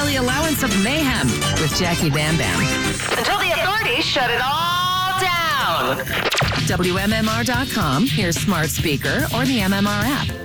daily allowance of mayhem with Jackie Bam Bam. Until the authorities shut it all down. WMMR.com, your smart speaker, or the MMR app.